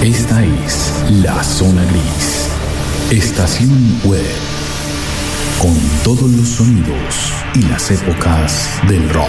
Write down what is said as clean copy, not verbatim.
Esta es La Zona Gris, estación web, con todos los sonidos y las épocas del rock.